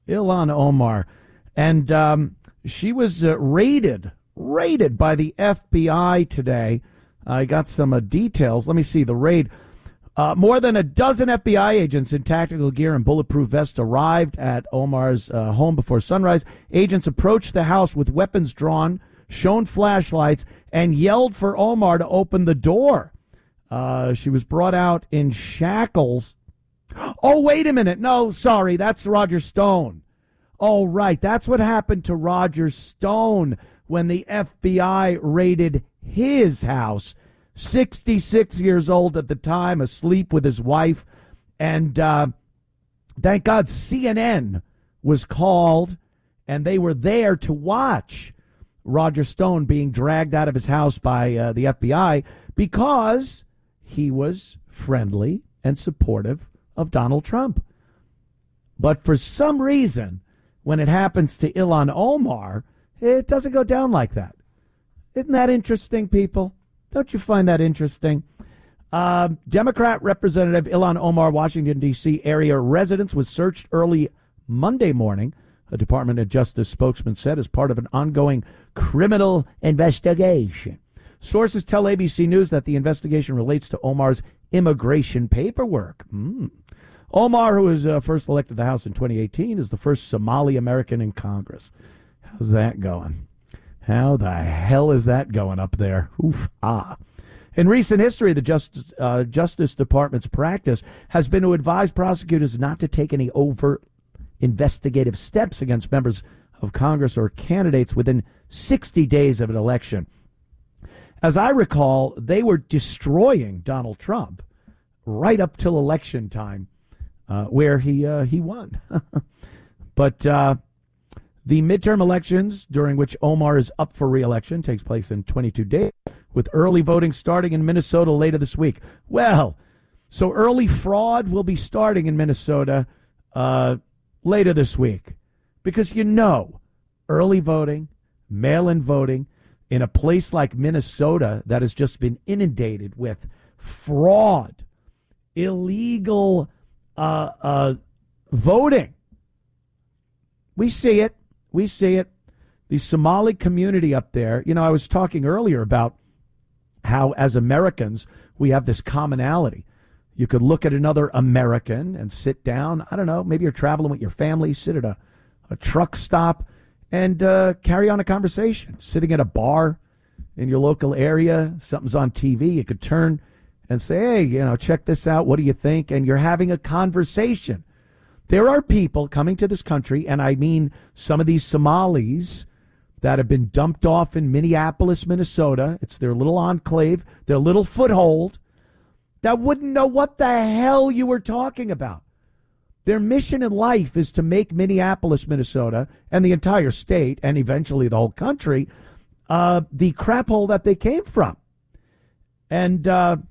Ilhan Omar. And she was raided by the FBI today. I got some details. Let me see the raid. More than a dozen FBI agents in tactical gear and bulletproof vests arrived at Omar's home before sunrise. Agents approached the house with weapons drawn, shone flashlights, and yelled for Omar to open the door. She was brought out in shackles. Oh, wait a minute. No, sorry, that's Roger Stone. Oh, right. That's what happened to Roger Stone when the FBI raided his house. 66 years old at the time, asleep with his wife. And thank God CNN was called, and they were there to watch Roger Stone being dragged out of his house by the FBI because he was friendly and supportive of Donald Trump. But for some reason, when it happens to Ilhan Omar, it doesn't go down like that. Isn't that interesting, people? Don't you find that interesting? Democrat Representative Ilhan Omar, Washington, D.C. area residence was searched early Monday morning, a Department of Justice spokesman said, as part of an ongoing criminal investigation. Sources tell ABC News that the investigation relates to Omar's immigration paperwork. Omar, who was first elected to the House in 2018, is the first Somali American in Congress. How's that going? How the hell is that going up there? Oof, ah. In recent history, the Justice Department's practice has been to advise prosecutors not to take any overt investigative steps against members of Congress or candidates within 60 days of an election. As I recall, they were destroying Donald Trump right up till election time, where he won. But the midterm elections, during which Omar is up for re-election, takes place in 22 days, with early voting starting in Minnesota later this week. Well, so early fraud will be starting in Minnesota later this week. Because early voting, mail-in voting, in a place like Minnesota that has just been inundated with fraud, illegal voting. We see it. We see it. The Somali community up there, I was talking earlier about how as Americans we have this commonality. You could look at another American and sit down. I don't know, maybe you're traveling with your family, sit at a truck stop and carry on a conversation. Sitting at a bar in your local area, something's on TV, you could turn and say, hey, check this out. What do you think? And you're having a conversation. There are people coming to this country, and I mean some of these Somalis that have been dumped off in Minneapolis, Minnesota. It's their little enclave, their little foothold, that wouldn't know what the hell you were talking about. Their mission in life is to make Minneapolis, Minnesota, and the entire state, and eventually the whole country, the crap hole that they came from. And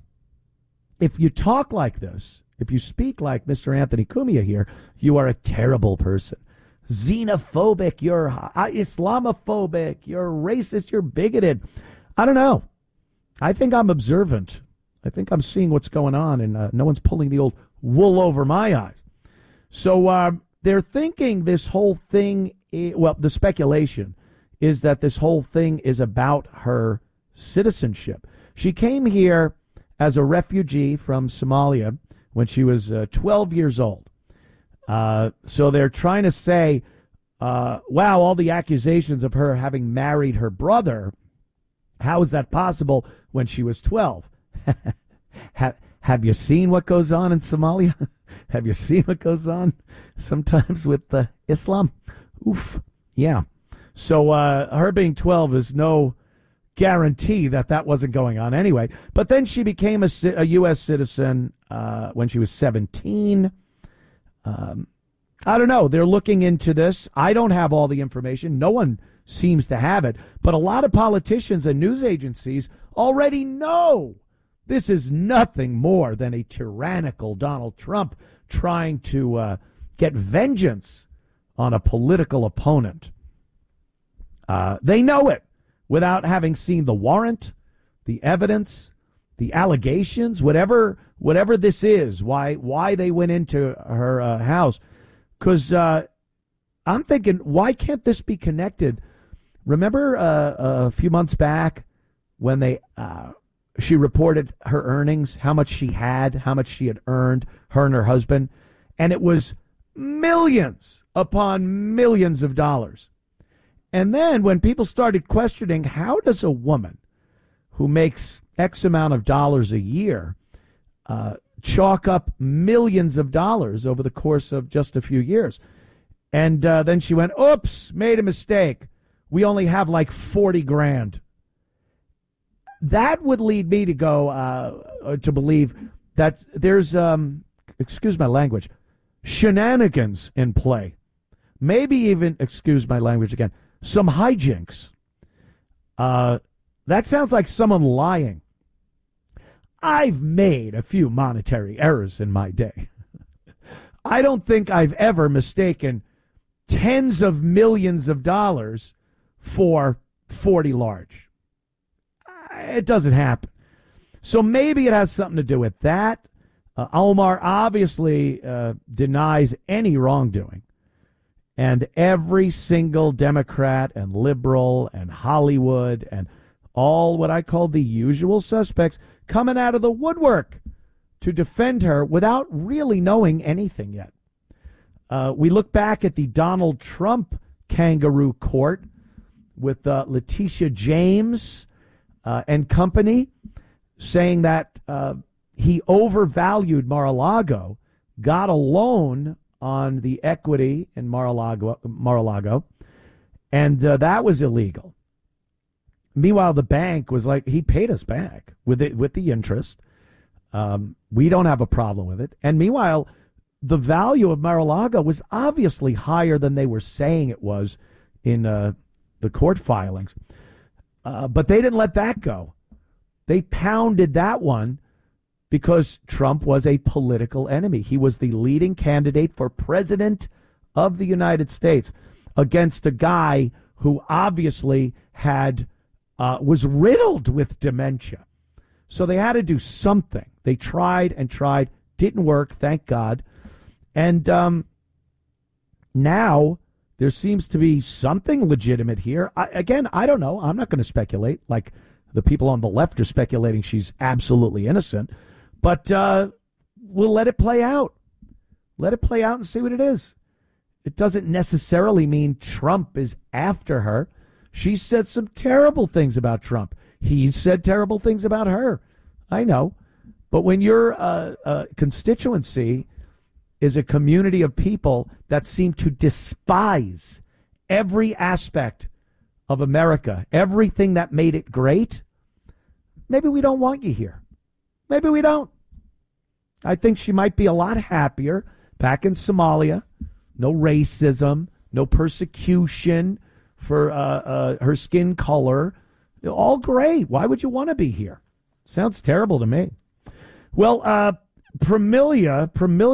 if you talk like this, if you speak like Mr. Anthony Cumia here, you are a terrible person. Xenophobic, you're Islamophobic, you're racist, you're bigoted. I don't know. I think I'm observant. I think I'm seeing what's going on, and no one's pulling the old wool over my eyes. So they're thinking this whole thing, the speculation is that this whole thing is about her citizenship. She came here as a refugee from Somalia when she was 12 years old. So they're trying to say, wow, all the accusations of her having married her brother, how is that possible when she was 12? Have you seen what goes on in Somalia? Have you seen what goes on sometimes with Islam? Oof. Yeah. So her being 12 is no guarantee that wasn't going on anyway. But then she became a U.S. citizen when she was 17. I don't know. They're looking into this. I don't have all the information. No one seems to have it. But a lot of politicians and news agencies already know this is nothing more than a tyrannical Donald Trump trying to get vengeance on a political opponent. They know it without having seen the warrant, the evidence, the allegations, whatever this is, why they went into her house. Because I'm thinking, why can't this be connected? Remember a few months back when she reported her earnings, how much she had earned, her and her husband, and it was millions upon millions of dollars. And then when people started questioning, how does a woman who makes X amount of dollars a year chalk up millions of dollars over the course of just a few years? And then she went, oops, made a mistake. We only have like 40 grand. That would lead me to go to believe that there's, excuse my language, shenanigans in play. Maybe even, excuse my language again, some hijinks. That sounds like someone lying. I've made a few monetary errors in my day. I don't think I've ever mistaken tens of millions of dollars for 40 large. It doesn't happen. So maybe it has something to do with that. Omar obviously denies any wrongdoing. And every single Democrat and liberal and Hollywood and all what I call the usual suspects coming out of the woodwork to defend her without really knowing anything yet. We look back at the Donald Trump kangaroo court with Letitia James and company saying that he overvalued Mar-a-Lago, got a loan on the equity in Mar-a-Lago, and that was illegal. Meanwhile, the bank was like, he paid us back with the interest. We don't have a problem with it. And meanwhile, the value of Mar-a-Lago was obviously higher than they were saying it was in the court filings. But they didn't let that go. They pounded that one because Trump was a political enemy. He was the leading candidate for president of the United States against a guy who obviously was riddled with dementia. So they had to do something. They tried and tried, didn't work, thank God. And now there seems to be something legitimate here. I don't know. I'm not going to speculate like the people on the left are speculating she's absolutely innocent. But we'll let it play out. Let it play out and see what it is. It doesn't necessarily mean Trump is after her. She said some terrible things about Trump. He said terrible things about her. I know. But when your constituency is a community of people that seem to despise every aspect of America, everything that made it great, maybe we don't want you here. Maybe we don't. I think she might be a lot happier back in Somalia. No racism, no persecution for her skin color. All great. Why would you want to be here? Sounds terrible to me. Well, Pramila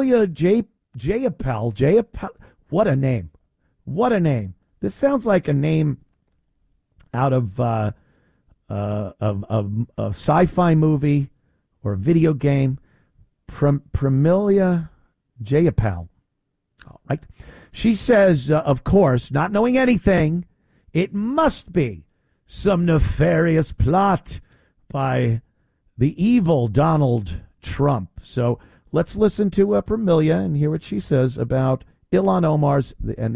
Jayapal, what a name. What a name. This sounds like a name out of a sci-fi movie or a video game. Pramila Jayapal. All right. She says, of course, not knowing anything, it must be some nefarious plot by the evil Donald Trump. So let's listen to Pramila and hear what she says about Ilhan Omar's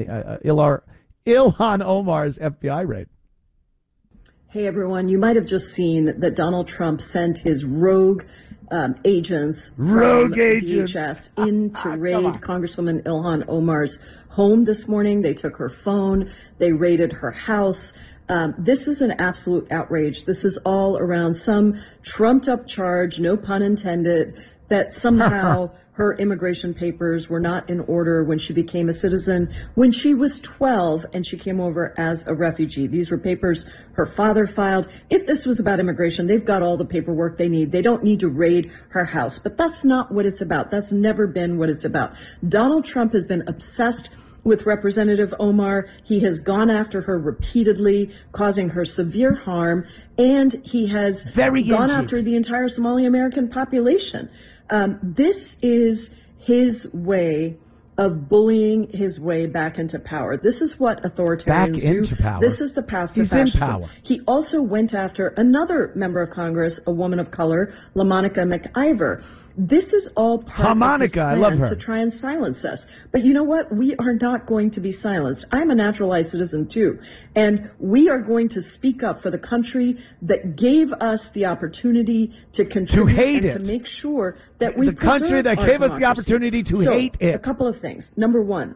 FBI raid. Hey, everyone. You might have just seen that Donald Trump sent his rogue agents DHS in to raid Congresswoman Ilhan Omar's home this morning. They took her phone. They raided her house. This is an absolute outrage. This is all around some trumped-up charge, no pun intended, that somehow her immigration papers were not in order when she became a citizen when she was 12 and she came over as a refugee. These were papers her father filed. If this was about immigration, they've got all the paperwork they need. They don't need to raid her house. But that's not what it's about. That's never been what it's about. Donald Trump has been obsessed with Representative Omar. He has gone after her repeatedly, causing her severe harm, and he has gone after the entire Somali American population. This is his way of bullying his way back into power. This is what authoritarians back into do. Power. This is the path to He's fascism. in power. He also went after another member of Congress, a woman of color, LaMonica McIver. This is all part of his plan I love her. to try and silence us. But you know what? We are not going to be silenced. I'm a naturalized citizen too. And we are going to speak up for the country that gave us the opportunity to contribute to hate and it. to make sure that we the country that gave us the opportunity to hate it. A couple of things. Number one,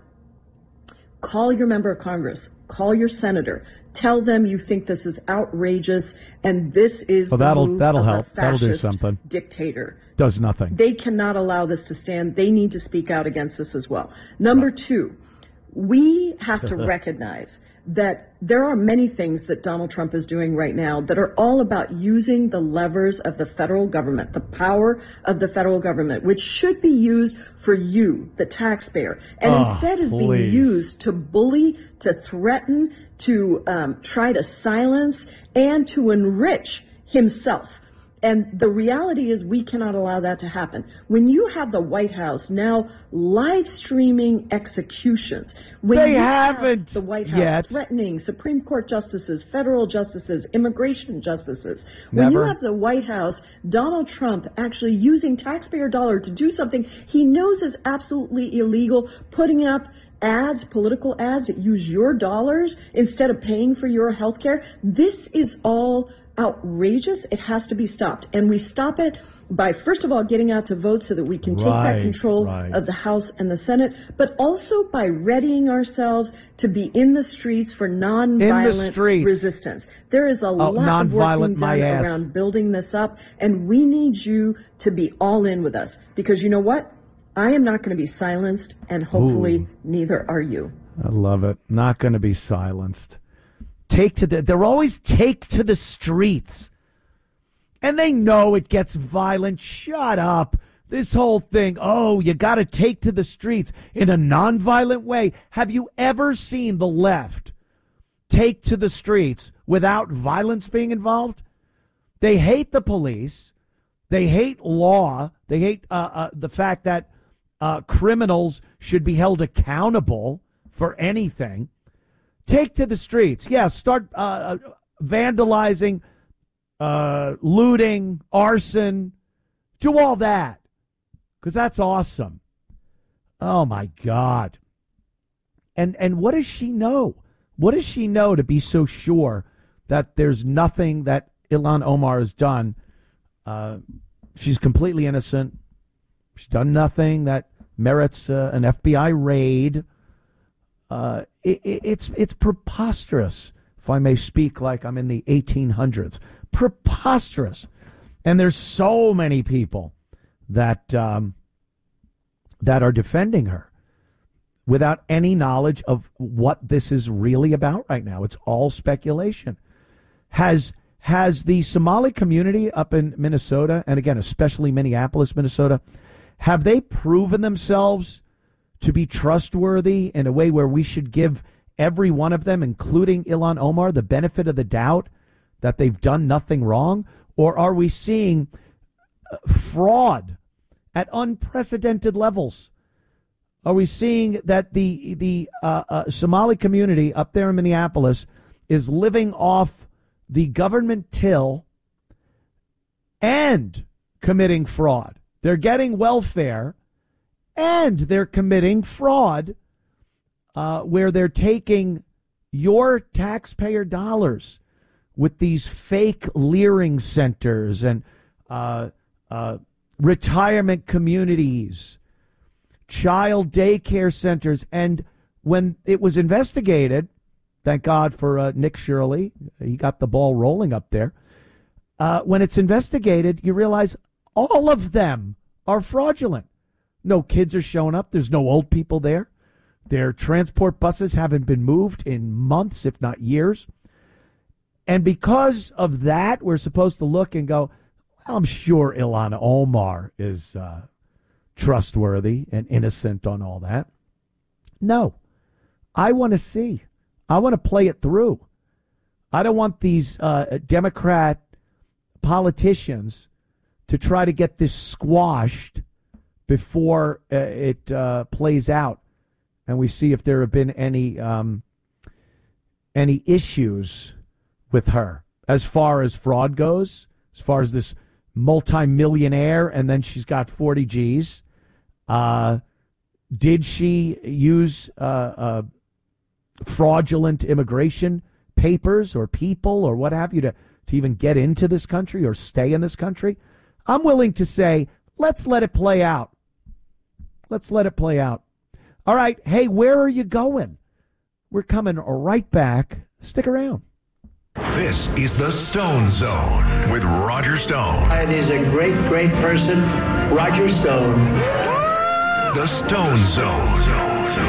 call your member of Congress. Call your senator. Tell them you think this is outrageous and this is that'll of help. a That'll do fascist something. dictator. Does nothing. They cannot allow this to stand. They need to speak out against this as well. Number two, we have to recognize that there are many things that Donald Trump is doing right now that are all about using the levers of the federal government, the power of the federal government, which should be used for you, the taxpayer, and instead is being used to bully, to threaten, to try to silence, and to enrich himself. And the reality is we cannot allow that to happen. When you have the White House now live streaming executions, when they you haven't have the White House yet. threatening Supreme Court justices, federal justices, immigration justices, Never. when you have the White House, Donald Trump actually using taxpayer dollar to do something he knows is absolutely illegal, putting up ads, political ads that use your dollars instead of paying for your health care, this is all outrageous. It has to be stopped. And we stop it by, first of all, getting out to vote so that we can take back control of the House and the Senate, but also by readying ourselves to be in the streets for nonviolent resistance. There is a lot of work being done around building this up, and we need you to be all in with us. Because you know what? I am not going to be silenced, and hopefully neither are you. I love it. Not going to be silenced. They're always take to the streets. And they know it gets violent. Shut up. This whole thing, you got to take to the streets in a nonviolent way. Have you ever seen the left take to the streets without violence being involved? They hate the police. They hate law. They hate the fact that criminals should be held accountable for anything. Take to the streets. Yeah, start vandalizing, looting, arson. Do all that. Because that's awesome. Oh, my God. And what does she know? What does she know to be so sure that there's nothing that Ilhan Omar has done? She's completely innocent. She's done nothing that merits an FBI raid. It's preposterous, if I may speak like I'm in the 1800s. Preposterous. And there's so many people that that are defending her without any knowledge of what this is really about right now. It's all speculation. Has the Somali community up in Minnesota, and again, especially Minneapolis, Minnesota, have they proven themselves to be trustworthy in a way where we should give every one of them, including Ilhan Omar, the benefit of the doubt that they've done nothing wrong? Or are we seeing fraud at unprecedented levels? Are we seeing that the Somali community up there in Minneapolis is living off the government till and committing fraud? They're getting welfare and they're committing fraud where they're taking your taxpayer dollars with these fake leering centers and retirement communities, child daycare centers. And when it was investigated, thank God for Nick Shirley, he got the ball rolling up there. When it's investigated, you realize all of them are fraudulent. No kids are showing up. There's no old people there. Their transport buses haven't been moved in months, if not years. And because of that, we're supposed to look and go, well, I'm sure Ilhan Omar is trustworthy and innocent on all that. No. I want to see. I want to play it through. I don't want these Democrat politicians to try to get this squashed before it plays out. and we see if there have been any issues with her as far as fraud goes, as far as this multimillionaire, and then she's got 40 G's. Did she use fraudulent immigration papers or people or what have you to even get into this country or stay in this country? I'm willing to say, let's let it play out. Let's let it play out. All right. Hey, where are you going? We're coming right back. Stick around. This is the Stone Zone with Roger Stone. It is a great, great person, Roger Stone. The Stone Zone.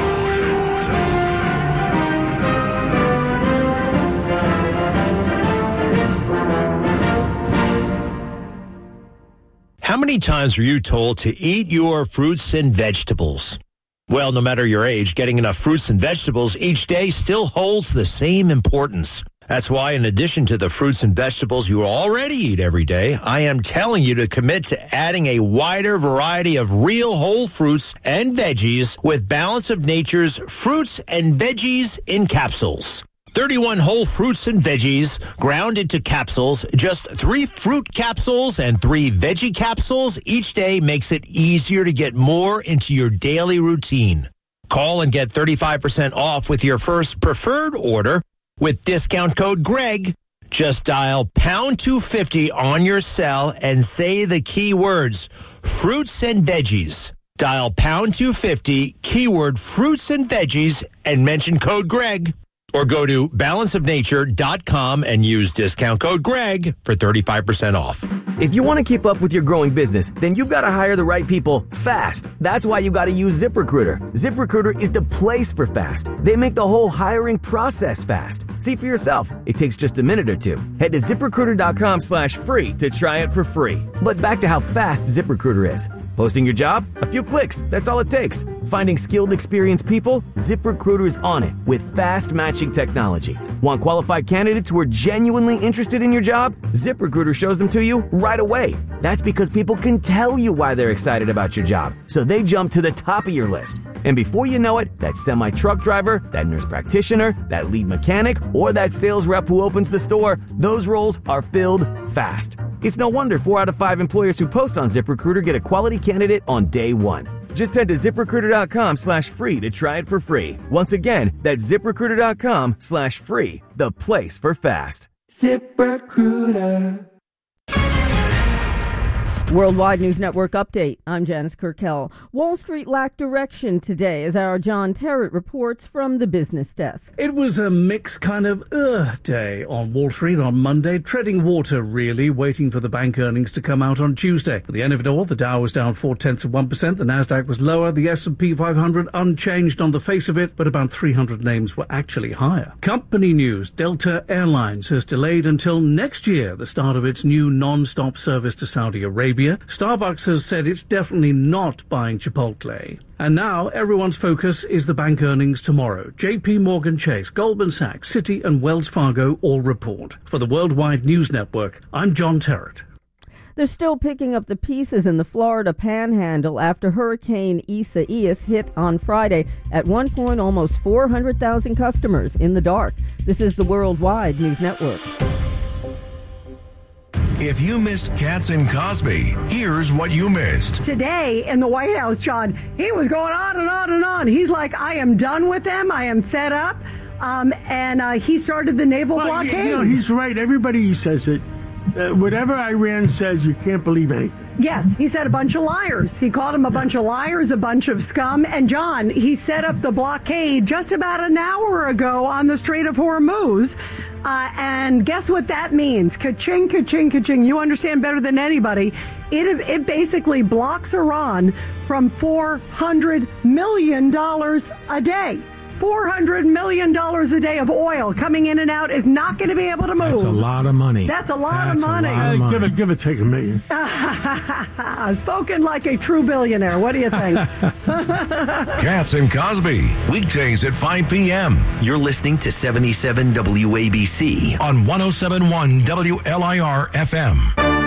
How many times were you told to eat your fruits and vegetables? Well, no matter your age, getting enough fruits and vegetables each day still holds the same importance. That's why, in addition to the fruits and vegetables you already eat every day, I am telling you to commit to adding a wider variety of real whole fruits and veggies with Balance of Nature's Fruits and Veggies in Capsules. 31 whole fruits and veggies ground into capsules. Just 3 fruit capsules and 3 veggie capsules each day makes it easier to get more into your daily routine. Call and get 35% off with your first preferred order with discount code GREG. Just dial pound 250 on your cell and say the key words, fruits and veggies. Dial pound 250, keyword fruits and veggies, and mention code GREG. Or go to balanceofnature.com and use discount code GREG for 35% off. If you want to keep up with your growing business, then you've got to hire the right people fast. That's why you got to use ZipRecruiter. ZipRecruiter is the place for fast. They make the whole hiring process fast. See for yourself. It takes just a minute or two. Head to ZipRecruiter.com/free to try it for free. But back to how fast ZipRecruiter is. Posting your job? A few clicks. That's all it takes. Finding skilled, experienced people? ZipRecruiter is on it with fast matching technology. Want qualified candidates who are genuinely interested in your job? ZipRecruiter shows them to you right away. That's because people can tell you why they're excited about your job, so they jump to the top of your list. And before you know it, that semi-truck driver, that nurse practitioner, that lead mechanic, or that sales rep who opens the store, those roles are filled fast. It's no wonder 4 out of 5 employers who post on ZipRecruiter get a quality candidate on day one. Just head to ZipRecruiter.com/free to try it for free. Once again, that's ZipRecruiter.com/free, the place for fast. ZipRecruiter. Worldwide News Network update. I'm Janice Kirkell. Wall Street lacked direction today as our John Terrett reports from the business desk. It was a mixed kind of day on Wall Street on Monday, treading water really, waiting for the bank earnings to come out on Tuesday. At the end of it all, the Dow was down 0.4%, the Nasdaq was lower, the S&P 500 unchanged on the face of it, but about 300 names were actually higher. Company news: Delta Airlines has delayed until next year the start of its new non-stop service to Saudi Arabia. Starbucks has said it's definitely not buying Chipotle. And now everyone's focus is the bank earnings tomorrow. JP Morgan Chase, Goldman Sachs, Citi and Wells Fargo all report. For the Worldwide News Network, I'm John Terrett. They're still picking up the pieces in the Florida Panhandle after Hurricane Isaias hit on Friday. At one point, almost 400,000 customers in the dark. This is the Worldwide News Network. If you missed Katz and Cosby, here's what you missed. Today in the White House, John, he was going on and on and on. He's like, I am done with them. I am fed up. And he started the naval blockade. You know, he's right. Everybody says it. Whatever Iran says, you can't believe anything. Yes, he said a bunch of liars. He called them a bunch of liars, a bunch of scum. And John, he set up the blockade just about an hour ago on the Strait of Hormuz. And guess what that means? Ka-ching, ka-ching, ka-ching. You understand better than anybody. It basically blocks Iran from $400 million a day. $400 million a day of oil coming in and out is not going to be able to move. That's a lot of money. That's a lot of money. Give it, take $1 million. Spoken like a true billionaire. What do you think? Katz and Cosby, weekdays at 5 p.m. You're listening to 77 WABC on 107.1 WLIR FM.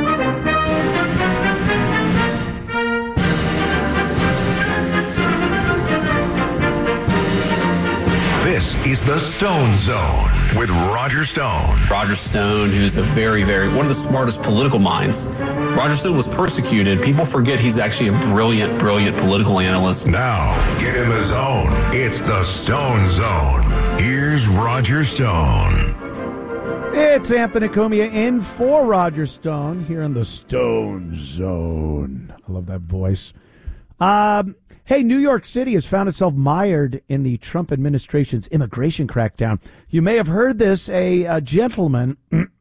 is the Stone Zone with Roger Stone. Roger Stone, who's a very, one of the smartest political minds. Roger Stone was persecuted. People forget he's actually a brilliant political analyst. Now, get in the zone. It's the Stone Zone. Here's Roger Stone. It's Anthony Cumia in for Roger Stone here in the Stone Zone. I love that voice. Hey, New York City has found itself mired in the Trump administration's immigration crackdown. You may have heard this. A gentleman,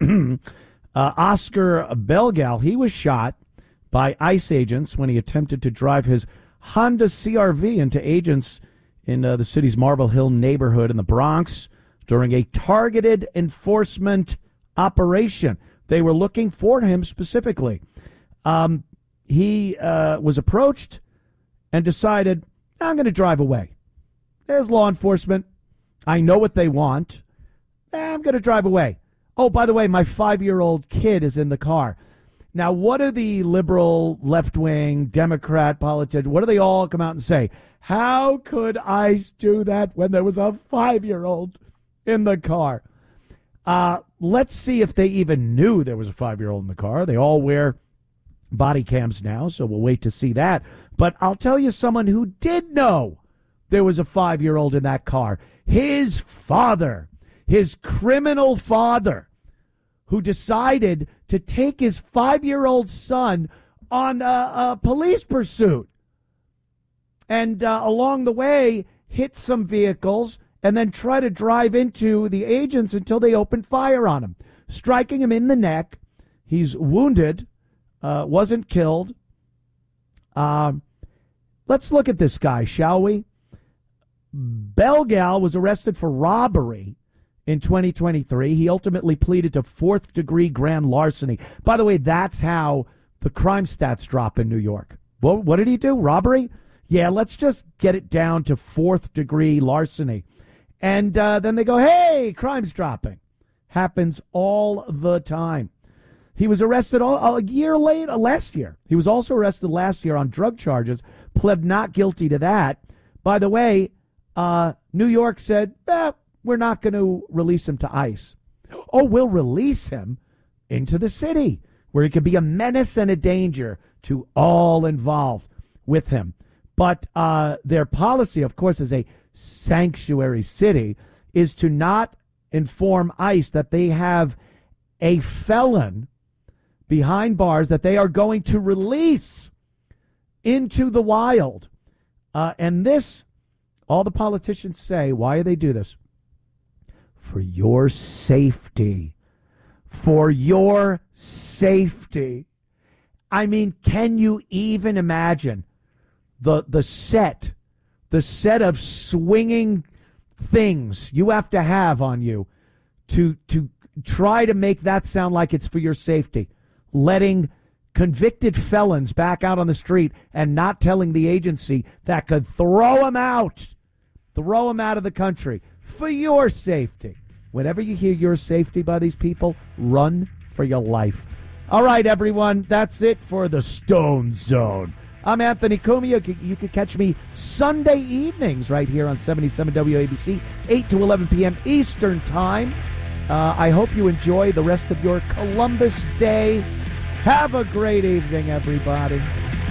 Oscar Belgal, he was shot by ICE agents when he attempted to drive his Honda CRV into agents in the city's Marble Hill neighborhood in the Bronx during a targeted enforcement operation. They were looking for him specifically. He was approached and decided, I'm going to drive away. There's law enforcement. I know what they want. I'm going to drive away. Oh, by the way, my 5-year-old kid is in the car. Now, what do the liberal, left-wing, Democrat politicians, what do they all come out and say? How could ICE do that when there was a 5-year-old in the car? Let's see if they even knew there was a 5-year-old in the car. They all wear body cams now, so we'll wait to see that. But I'll tell you someone who did know there was a 5-year-old in that car. His father, his criminal father, who decided to take his 5-year-old son on a police pursuit. And along the way, hit some vehicles and then try to drive into the agents until they opened fire on him, striking him in the neck. He's wounded, wasn't killed. Let's look at this guy, shall we? Belgal was arrested for robbery in 2023. He ultimately pleaded to fourth-degree grand larceny. By the way, that's how the crime stats drop in New York. What did he do? Robbery? Yeah, let's just get it down to fourth-degree larceny. And then they go, hey, crime's dropping. Happens all the time. He was arrested a year later, last year. He was also arrested last year on drug charges, pled not guilty to that. By the way, New York said, we're not going to release him to ICE. Oh, we'll release him into the city where he could be a menace and a danger to all involved with him. But their policy, of course, as a sanctuary city, is to not inform ICE that they have a felon behind bars that they are going to release into the wild. And this, all the politicians say, why do they do this? For your safety. For your safety. I mean, can you even imagine the set of swinging things you have to have on you to try to make that sound like it's for your safety? Letting convicted felons back out on the street and not telling the agency that could throw them out of the country for your safety. Whenever you hear your safety by these people, run for your life. All right, everyone, that's it for the Stone Zone. I'm Anthony Cumia. You can catch me Sunday evenings right here on 77 WABC, 8 to 11 p.m. Eastern Time. I hope you enjoy the rest of your Columbus Day. Have a great evening, everybody.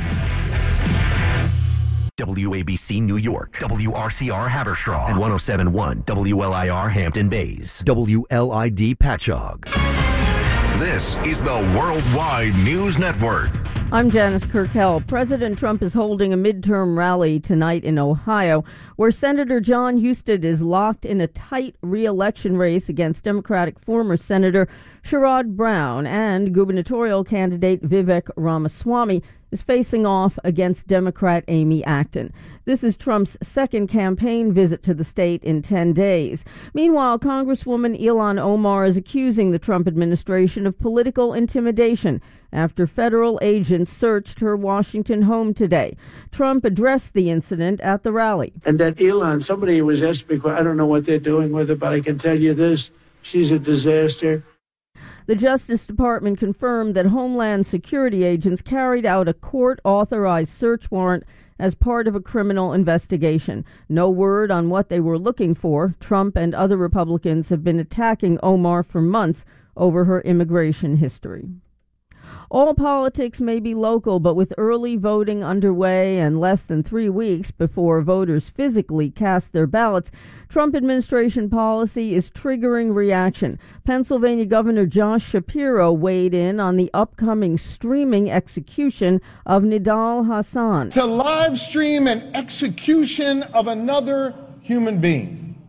WABC New York, WRCR Haverstraw, and 107.1 WLIR Hampton Bays, WLID Patchogue. This is the Worldwide News Network. I'm Janice Kirkell. President Trump is holding a midterm rally tonight in Ohio, where Senator John Husted is locked in a tight re-election race against Democratic former Senator Sherrod Brown, and gubernatorial candidate Vivek Ramaswamy is facing off against Democrat Amy Acton. This is Trump's second campaign visit to the state in 10 days. Meanwhile, Congresswoman Ilhan Omar is accusing the Trump administration of political intimidation after federal agents searched her Washington home today. Trump addressed the incident at the rally. And that Ilhan, somebody was asking me, I don't know what they're doing with her, but I can tell you this, she's a disaster. The Justice Department confirmed that Homeland Security agents carried out a court-authorized search warrant as part of a criminal investigation. No word on what they were looking for. Trump and other Republicans have been attacking Omar for months over her immigration history. All politics may be local, but with early voting underway and less than 3 weeks before voters physically cast their ballots, Trump administration policy is triggering reaction. Pennsylvania Governor Josh Shapiro weighed in on the upcoming streaming execution of Nidal Hasan. To live stream an execution of another human being.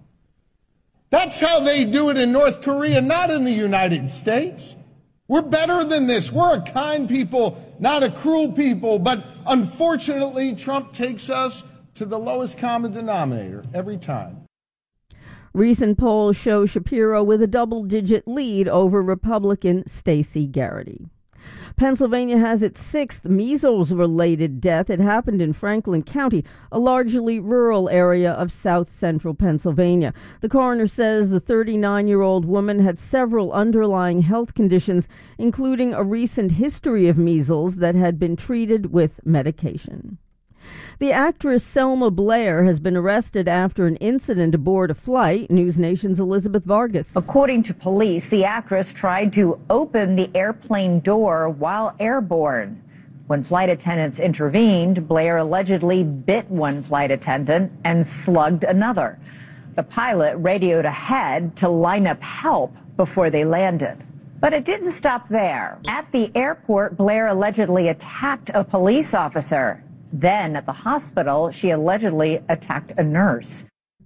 That's how they do it in North Korea, not in the United States. We're better than this. We're a kind people, not a cruel people. But unfortunately, Trump takes us to the lowest common denominator every time. Recent polls show Shapiro with a double-digit lead over Republican Stacey Garrity. Pennsylvania has its 6th measles-related death. It happened in Franklin County, a largely rural area of south-central Pennsylvania. The coroner says the 39-year-old woman had several underlying health conditions, including a recent history of measles that had been treated with medication. The actress Selma Blair has been arrested after an incident aboard a flight. News Nation's Elizabeth Vargas. According to police, the actress tried to open the airplane door while airborne. When flight attendants intervened, Blair allegedly bit one flight attendant and slugged another. The pilot radioed ahead to line up help before they landed. But it didn't stop there. At the airport, Blair allegedly attacked a police officer. Then, at the hospital, she allegedly attacked a nurse.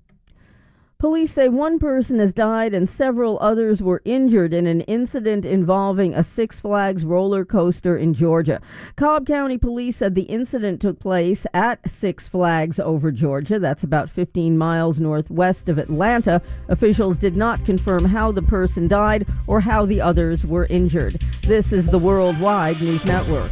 Police say one person has died and several others were injured in an incident involving a Six Flags roller coaster in Georgia. Cobb County Police said the incident took place at Six Flags over Georgia. That's about 15 miles northwest of Atlanta. Officials did not confirm how the person died or how the others were injured. This is the Worldwide News Network.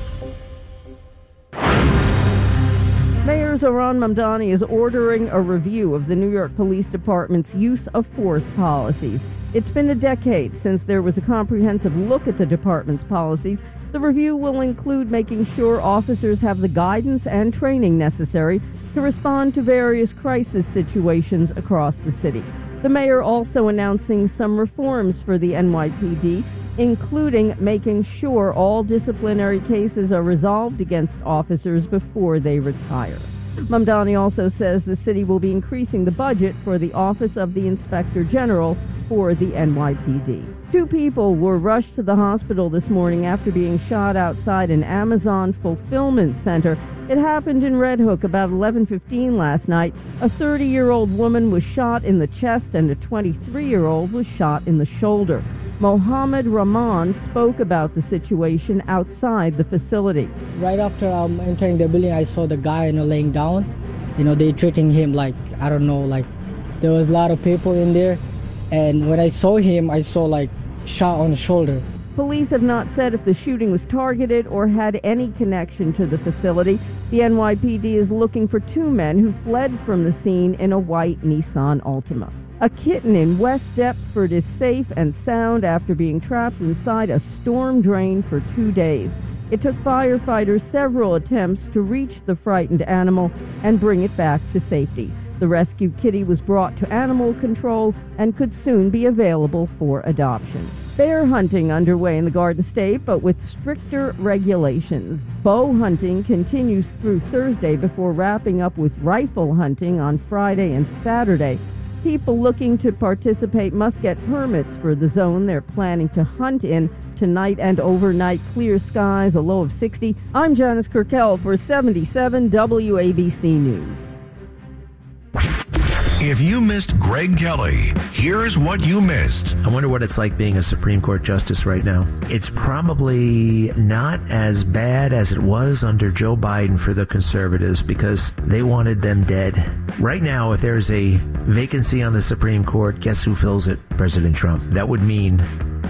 Mayor Zohran Mamdani is ordering a review of the New York Police Department's use of force policies. It's been a decade since there was a comprehensive look at the department's policies. The review will include making sure officers have the guidance and training necessary to respond to various crisis situations across the city. The mayor also announcing some reforms for the NYPD, including making sure all disciplinary cases are resolved against officers before they retire. Mamdani also says the city will be increasing the budget for the Office of the Inspector General for the NYPD. 2 people were rushed to the hospital this morning after being shot outside an Amazon fulfillment center. It happened in Red Hook about 11:15 last night. A 30-year-old woman was shot in the chest and a 23-year-old was shot in the shoulder. Mohammed Rahman spoke about the situation outside the facility. Right after entering the building, I saw the guy, laying down. They treating him like, I don't know, like there was a lot of people in there. And when I saw him, I saw shot on the shoulder. Police have not said if the shooting was targeted or had any connection to the facility. The NYPD is looking for 2 men who fled from the scene in a white Nissan Altima. A kitten in West Deptford is safe and sound after being trapped inside a storm drain for 2 days. It took firefighters several attempts to reach the frightened animal and bring it back to safety. The rescued kitty was brought to animal control and could soon be available for adoption. Bear hunting underway in the Garden State, but with stricter regulations. Bow hunting continues through Thursday before wrapping up with rifle hunting on Friday and Saturday. People looking to participate must get permits for the zone they're planning to hunt in. Tonight and overnight, clear skies, a low of 60. I'm Janice Kirkell for 77 WABC News. If you missed Greg Kelly, here's what you missed. I wonder what it's like being a Supreme Court justice right now. It's probably not as bad as it was under Joe Biden for the conservatives because they wanted them dead. Right now, if there's a vacancy on the Supreme Court, guess who fills it? President Trump. That would mean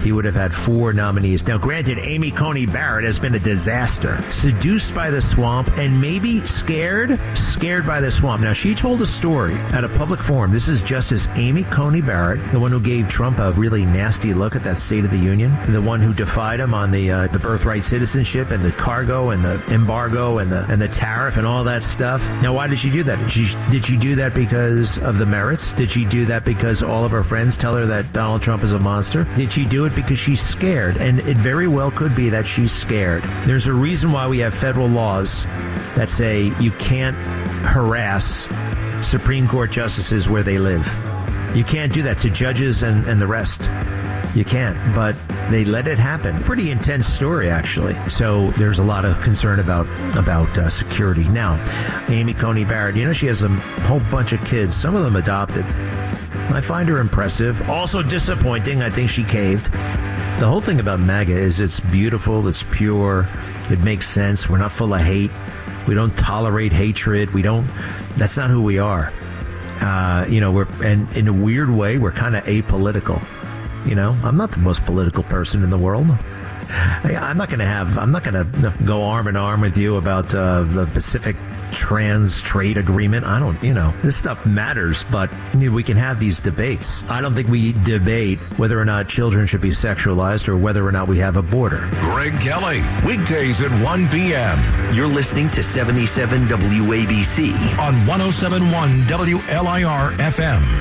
he would have had 4 nominees. Now, granted, Amy Coney Barrett has been a disaster. Seduced by the swamp and maybe scared by the swamp. Now, she told a story at a public forum. This is Justice Amy Coney Barrett, the one who gave Trump a really nasty look at that State of the Union, the one who defied him on the birthright citizenship and the cargo and the embargo and the tariff and all that stuff. Now, why did she do that? Did she do that because of the merits? Did she do that because all of her friends tell her that Donald Trump is a monster? Did she do it because she's scared? And it very well could be that she's scared. There's a reason why we have federal laws that say you can't harass Supreme Court justices where they live. You can't do that to judges and the rest. You can't, but they let it happen. Pretty intense story, actually. So there's a lot of concern about security. Now, Amy Coney Barrett, she has a whole bunch of kids, some of them adopted. I find her impressive. Also disappointing. I think she caved. The whole thing about MAGA is it's beautiful, it's pure, it makes sense. We're not full of hate. We don't tolerate hatred. That's not who we are. And in a weird way, we're kind of apolitical. I'm not the most political person in the world. I'm not going to go arm in arm with you about the Pacific Trans Trade Agreement. I don't, this stuff matters, but we can have these debates. I don't think we debate whether or not children should be sexualized or whether or not we have a border. Greg Kelly, weekdays at 1 p.m. You're listening to 77 WABC on 107.1 WLIR FM.